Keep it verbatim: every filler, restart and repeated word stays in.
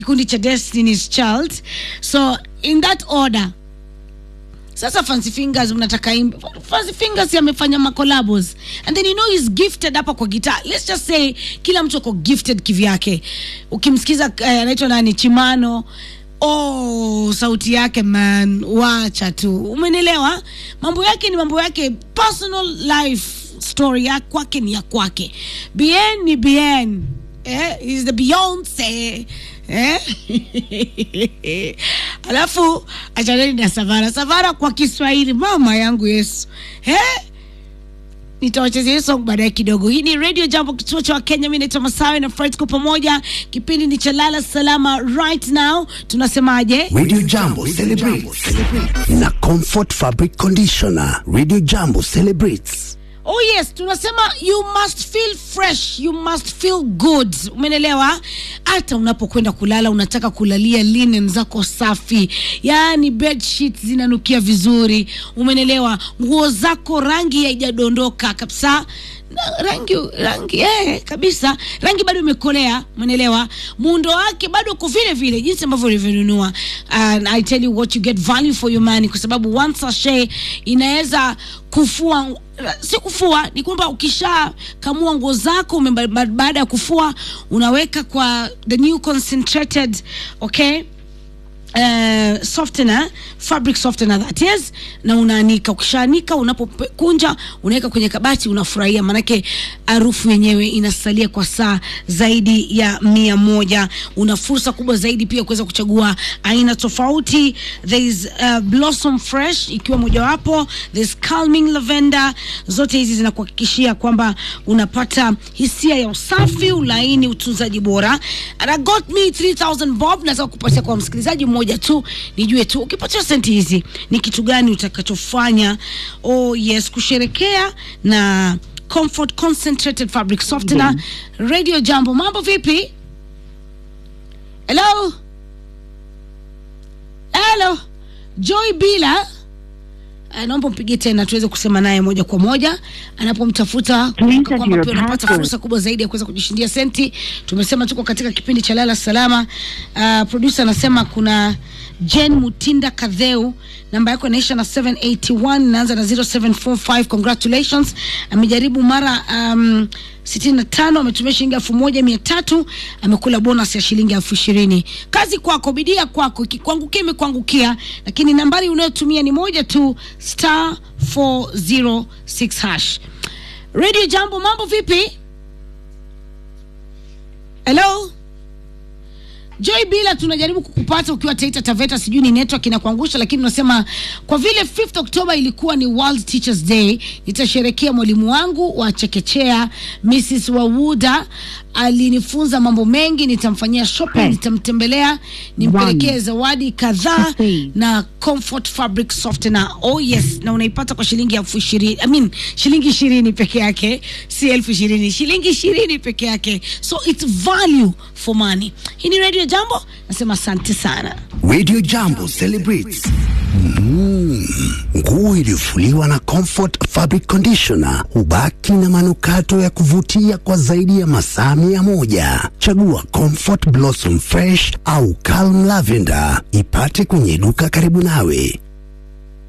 kikundi cha Destiny's Child. So in that order, sasa Fancy Fingers mnataka imbe. Fancy Fingers yamefanya makolabos, and then you know he's gifted hapa kwa guitar. Let's just say kila mtu ako gifted kivyake. Ukimsikiza anaitwa uh, nani, Chimano, oh sauti yake man, wacha tu, umenielewa? Mambo yake ni mambo yake, personal life story ya kwake ni ya kwake. Bien ni bien, eh, he's the Beyonce, eh. Alafu achaneni na Savara. Savara kwa Kiswahili, mama yangu Yesu, eh. Nitawachezea hiyo song baadaye kidogo. Hii ni Radio Jambo, kituo cha Kenya. Mimi naitwa Masawe na Fred kwa pamoja. Kipindi ni cha Lala Salama. Right now tunasemaje? Radio Jambo celebrates na Comfort Fabric Conditioner. Radio Jambo celebrates. Oh yes, tunasema you must feel fresh, you must feel good. Umenelewa? Hata unapokwenda kulala unataka kulalia linen zako safi. Yaani bed sheets zinanukia vizuri. Umenelewa? Nguo zako rangi haijadondoka kabisa. Rangi rangi eh kabisa, rangi bado imekolea, umeelewa? Muundo wake bado uko vile vile jinsi ambavyo ulivyonunua. And I tell you what, you get value for your money, kwa sababu one sachet inaweza kufua, si kufua, ni kwamba ukisha kamua nguo zako baada ya kufua unaweka kwa the new concentrated, okay, Uh, softener, fabric softener that is, na unaanika. Ukishaanika, unapokunja unaweka kwenye kabati, unafurahia, manake harufu yenyewe inasalia kwa saa zaidi ya mia moja. Una fursa kubwa zaidi pia kuweza kuchagua aina tofauti. There is uh, Blossom Fresh ikiwa moja wapo, there's Calming Lavender. Zote hizi zinakuhakikishia kwamba unapata hisia ya usafi, ulaini, utunzaji bora. And I got me three thousand bob na kupatia kwa msikilizaji moja tu, nijue tu ukipata senti hizi ni kitu gani utakachofanya. Oh yes, kusherekea na Comfort Concentrated Fabric Softener. Mm-hmm. Radio Jambo, mambo vipi? Hello? Hello? Joy Bila, naomba mpige tena tuweze kusema naye moja kwa moja anapomtafuta, kwamba pia unapata fursa kubwa zaidi ya kuweza kujishindia senti. Tumesema tuko katika kipindi cha Lala Salama. Uh, producer anasema kuna Jen Mutinda Kadheu, namba yako inaisha na seven eighty-one, naanza na zero seven four five. Congratulations. Amejaribu mara um, sitini na tano, ametumia shilingi elfu moja mia tatu, amekula bonus ya shilingi elfu ishirini. Kazi kwako, bidii kwako, ikikuangukia imekuangukia, lakini nambari unayotumia ni moja tu, star four zero six hash. Radio Jambo, mambo vipi? Hello? Joy Bila, tunajaribu kukupata ukiwa Taita Taveta, sijui ni network inakuangusha, lakini unasema kwa vile fifth October ilikuwa ni World Teachers Day, nitasherehekea mwalimu wangu wa chekechea Missus Wawuda, alinifunza mambo mengi, nitamfanyia shopping, hey, nitamtembelea, nimpelekee zawadi kadhaa na Comfort Fabric Softener. Oh yes, na unaipata kwa shilingi elfu ishirini. I mean, shilingi ishirini peke yake, si elfu ishirini, shilingi ishirini peke yake. So it's value for money. Hii ni Radio Jambo, nasema asante sana. Radio Jambo celebrates. Mm, nguo iliyofuliwa na Comfort Fabric Conditioner hubaki na manukato ya kuvutia kwa zaidi ya masaa mia moja. Chagua Comfort Blossom Fresh au Calm Lavender, ipate kwenye duka karibu nawe.